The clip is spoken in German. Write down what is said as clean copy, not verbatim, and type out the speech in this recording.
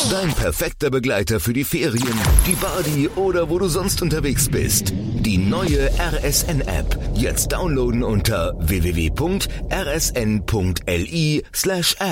Dein perfekter Begleiter für die Ferien, die Party oder wo du sonst unterwegs bist. Die neue RSN-App. Jetzt downloaden unter www.rsn.li/app.